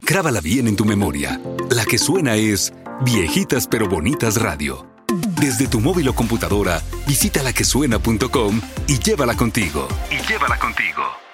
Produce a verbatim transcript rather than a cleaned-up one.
Grábala bien en tu memoria. La que suena es Viejitas pero Bonitas Radio. Desde tu móvil o computadora, visita la que suena punto com y llévala contigo. Y llévala contigo.